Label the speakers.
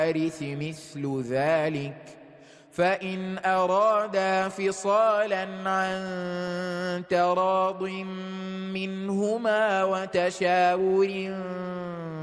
Speaker 1: الوارث مثل ذلك فإن أرادا فصالا عن تراض منهما وتشاور